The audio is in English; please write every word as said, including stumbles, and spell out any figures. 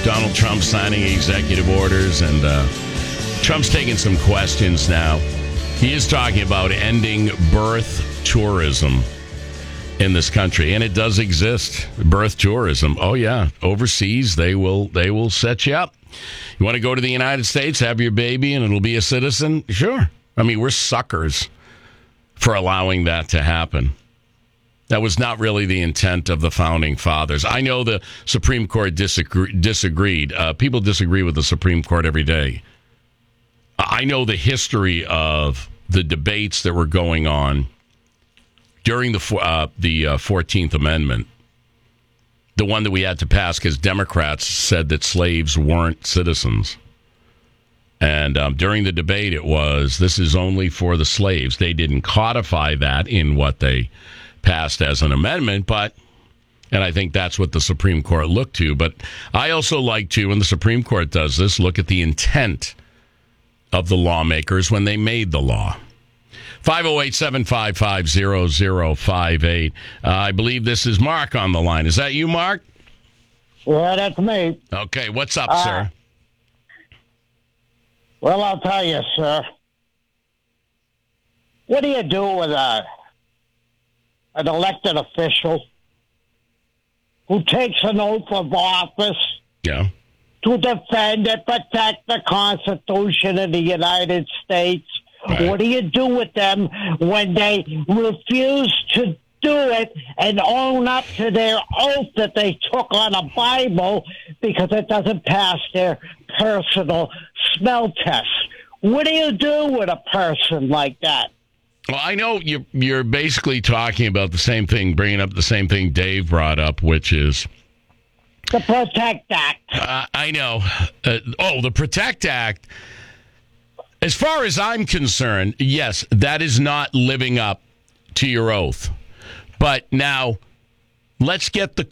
Donald Trump signing executive orders, and uh, Trump's taking some questions now. He is talking about ending birth tourism in this country, and it does exist. Birth tourism. Oh yeah, overseas they will they will set you up. You want to go to the United States, have your baby, and it'll be a citizen? Sure. I mean, we're suckers for allowing that to happen. That was not really the intent of the founding fathers. I know the Supreme Court disagree, disagreed. Uh, people disagree with the Supreme Court every day. I know the history of the debates that were going on during the uh, the uh, fourteenth Amendment, the one that we had to pass because Democrats said that slaves weren't citizens. And um, during the debate, it was, this is only for the slaves. They didn't codify that in what they passed as an amendment, but, and I think that's what the Supreme Court looked to. But I also like to, when the Supreme Court does this, look at the intent of the lawmakers when they made the law. five oh eight, seven five five, zero zero five eight. Uh, I believe this is Mark on the line. Is that you, Mark? Yeah, that's me. Okay, what's up, uh, sir? Well, I'll tell you, sir. What do you do with a, an elected official who takes an oath of office Yeah. to defend and protect the Constitution of the United States? Right. What do you do with them when they refuse to do it and own up to their oath that they took on a Bible because it doesn't pass their personal smell test? What do you do with a person like that? Well, I know you're, you're basically talking about the same thing, bringing up the same thing Dave brought up, which is... The Protect Act. Uh, I know. Uh, oh, the Protect Act. As far as I'm concerned, yes, that is not living up to your oath. But now, let's get the